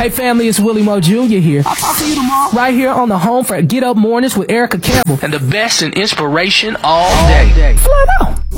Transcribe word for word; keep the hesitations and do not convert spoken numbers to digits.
Hey family, it's Willie Mo Junior here. I'll talk to you tomorrow. Right here on the home for Get Up Mornings with Erica Campbell. And the best in inspiration all day. Flat out.